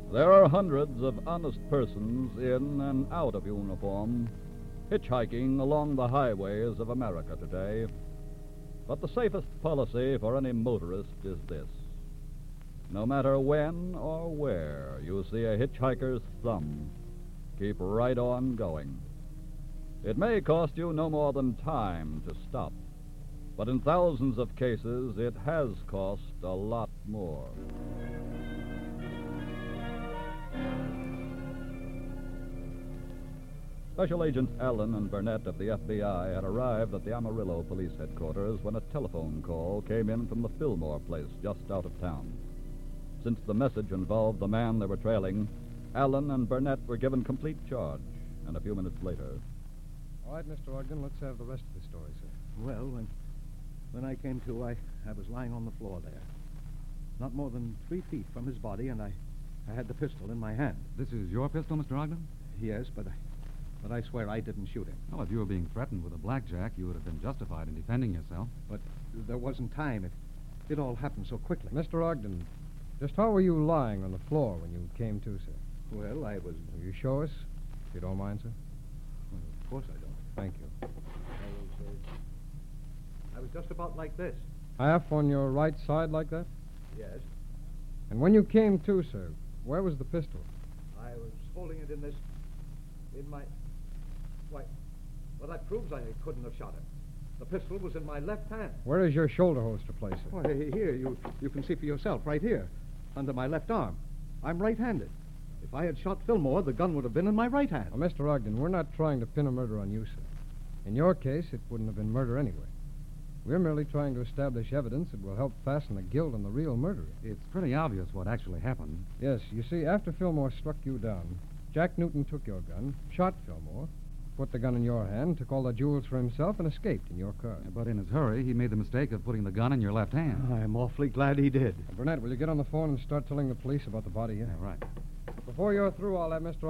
There are hundreds of honest persons in and out of uniform hitchhiking along the highways of America today. But the safest policy for any motorist is this. No matter when or where you see a hitchhiker's thumb, keep right on going. It may cost you no more than time to stop, but in thousands of cases it has cost a lot more. Special Agents Allen and Burnett of the FBI had arrived at the Amarillo Police Headquarters when a telephone call came in from the Fillmore place just out of town. Since the message involved the man they were trailing, Allen and Burnett were given complete charge, and a few minutes later... All right, Mr. Ogden, let's have the rest of the story, sir. Well, when I came to, I was lying on the floor there. Not more than 3 feet from his body, and I had the pistol in my hand. This is your pistol, Mr. Ogden? Yes, but I swear I didn't shoot him. Well, if you were being threatened with a blackjack, you would have been justified in defending yourself. But there wasn't time. It all happened so quickly. Mr. Ogden, just how were you lying on the floor when you came to, sir? Well, I was... Will you show us, if you don't mind, sir? Well, of course I don't. Thank you. I was just about like this. Half on your right side like that? Yes. And when you came to, sir, where was the pistol? I was holding it in my... Why, well, that proves I couldn't have shot him. The pistol was in my left hand. Where is your shoulder holster placed, sir? Why, here, you can see for yourself, right here, under my left arm. I'm right-handed. If I had shot Fillmore, the gun would have been in my right hand. Well, Mr. Ogden, we're not trying to pin a murder on you, sir. In your case, it wouldn't have been murder anyway. We're merely trying to establish evidence that will help fasten the guilt on the real murderer. It's pretty obvious what actually happened. Yes, you see, after Fillmore struck you down, Jack Newton took your gun, shot Fillmore, put the gun in your hand, took all the jewels for himself, and escaped in your car. But in his hurry, he made the mistake of putting the gun in your left hand. I'm awfully glad he did. Burnett, will you get on the phone and start telling the police about the body here? Yeah, right. Before you're through, I'll have Mr.